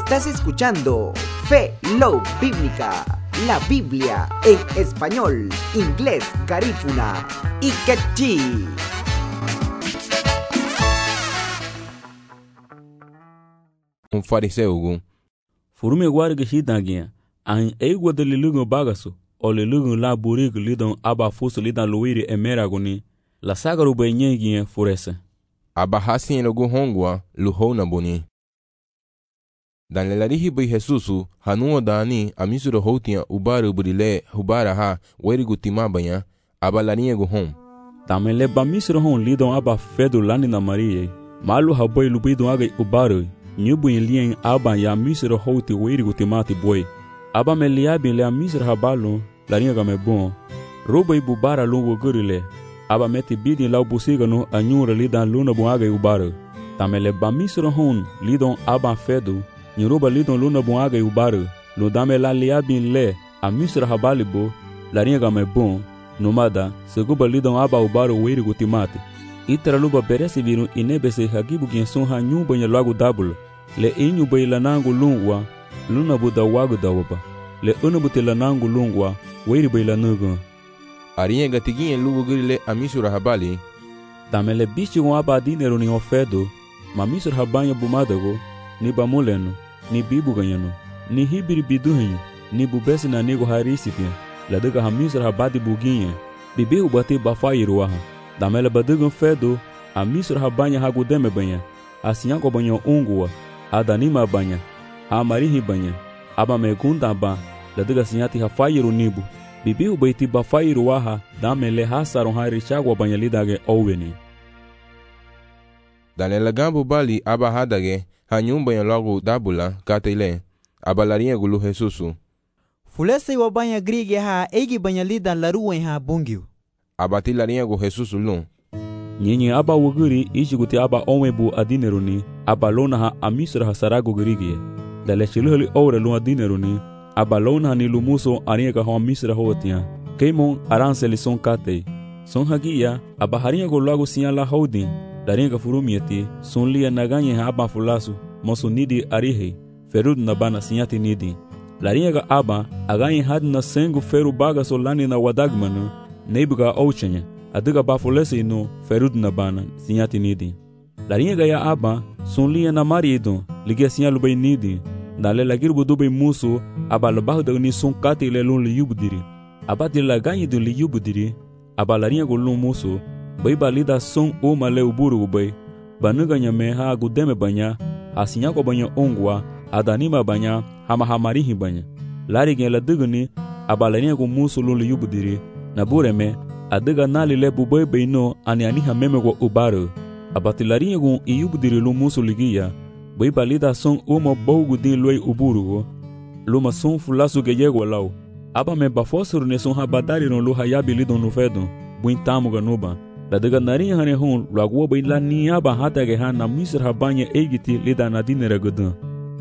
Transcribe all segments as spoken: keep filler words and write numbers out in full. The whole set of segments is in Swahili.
Estás escuchando Fe Love Bíblica, la Biblia en español, inglés, garífuna y quechí. Un fariseu gun. Furume gwar ga shi dagiya, an ai gwada lilugun bagasu, o lilugun la burig lidon aba fusu lidan luiri emera guni, la sagaru bai nyegiye furese. Aba hasien logu hongwa luho na boni. Dan lelarihi bai Jesusu, hanuo dani amisuro hotia ubaru burile hubara ha werigu timabanya, aba larinye gu hom. Tamele ba misro hon lidon aba fedu lani na mariye, malu haboy lubidon aga ubaru, nyubu lien aba ya misro hoti werigu timati boy. Aba me liabi le misro habalo, larinye ga me bon. Robo ibubara lungo gurile, aba meti bidi lau busiga no anyura lidan luna bon aga ubaru. Tamele ba misro hon lidon aba fedu, Nyoruba lidon luna bon aga ubaru, lo dame la liabin le, a misra habalibo, la ringa me bon, nomada, seguba lidon aba ubaru wiri gutimate. Itara luba beresi viru inebese hagibu genson ha nyumba nye lagu dabul, le inyu bay lanangu lungwa, luna buda wagu dawaba, le unubuti lanangu lungwa, wiri bay lanugun. Arinye gatigin lugu gurile a misra habali. Dame le bichi gon aba dinero ni ofedo, ma misra habanya bumadago, ni bamuleno, ni bibu ganyano, ni hibiri biduhenyo, ni bubesi na nego harisitia, la dega hamisra habadi buginye, bibi ubati bafairu waha, damele badugun fedo, a misra habanya hagudeme banya, a sinyanko banyo unguwa, a danima banya, a marihi banya, aba megunda ba, la dega sinyati hafairu nibu, bibi ubati bafairu waha, damele hasaron harishagwa banya lidage oweni. Danele gambu bali aba hadage, ha nyumba ya lagu dabula katile abalaria gulu Jesusu. Fulese wa banya grige ha egi banya lidan laruwe ha bungiu. Abati laria gu Jesusu lu. Nyinyi aba wuguri ishi guti aba onwebu adineruni aba lona ha amisra ha saragu grige. Dale shiluhali ore lu adineruni aba lona ni lumuso aniga ha amisra hotia. Keimon aranseli son kate. Son hagia aba haria gu lagu siya la houdin. Daringa furumieti, son lia naganye ha aba fulasu, mosu nidi arihe, ferud na bana sinyati nidi. Laringa aba, aganye had na sengu feru baga solani na wadagmanu, neibuga ouchenye, adiga ba fulese ino, ferud na bana sinyati nidi. Laringa ya aba, son lia na marido, ligia sinyalu bay nidi, dale lagirbu dubay musu, aba labahu ni son kati le lun li yubdiri. Aba di laganye dun li yubdiri, aba laringa lun musu, bai balida son o male uburu bai banuga nyame ha gudeme banya asinya ko banya ongwa adanima banya hama hamarihi banya lari gen la duguni abalani ko musulu yubudiri na bureme adiga nali le bubai beino ani ani hameme ko ubaru abatilari ko yubudiri lu musuligia bai balida son o mo bogu din loi uburu luma son fulasu ge yego law aba me bafosuru ne son habadari no lu hayabi lidon no fedo buin tamu ganuba la daga nari hane hon lagwo bai la niya ba hata ge han na misr habanya egiti lida na dinere gudu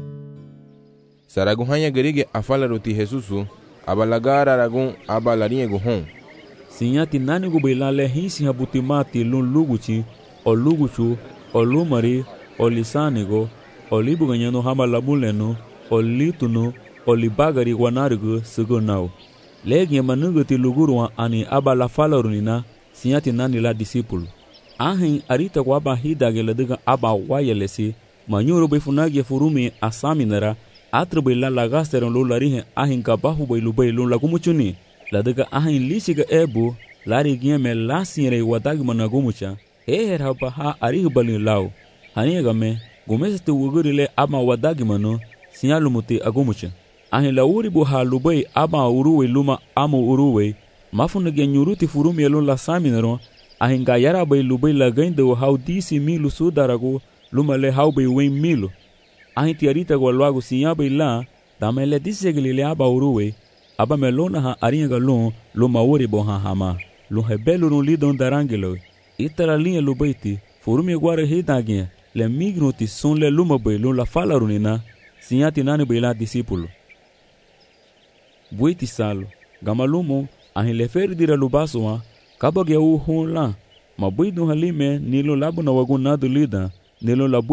saragu hanya gerige afala roti Jesusu abalagara ragun abalarinye go hon sinyati nani go bai la le hisi habutimati lun luguchi o luguchu o lumari o lisanego o libuganyano hamalabuleno o litunu o libagari wanarigu sugunau legi manugati lugurwa ani abala falarunina sinyati nani la disipulu. Ahin arita kwa aba hidage ladega aba wayelesi, manyuro befunagi furumi asaminara, atrebe la lagasteron lo larihe ahin kabahu bai lubai lo lagumuchuni, ladega ahin lisiga ebu, lari gieme lasiere wadagi managumucha, eher hapa ha arihu balin lao, haniega me, gumesete wugurile aba wadagi mano, sinyalumuti agumucha. Ahin la uribu ha lubai aba uruwe luma amo uruwe, mafuna gen nyuruti furumi elon la saminero ahinga yara bay lubay la gaindo how disi milu sudarago lumale how bay wen milu ahin tiarita go lago siya bay la damele disegli aba uruwe aba melona ha aringa lon lo mawori bo ha hama lo hebelo no lidon darangelo itara linha lubaiti furumi gware hidagin le migroti son le luma bay lo la falarunina siya tinani bay la discipulo buiti salo gamalumo ahin lefer dira lubasoa kabage u hon la mabuidu halime nilo labu na wagunadu lida nilo labu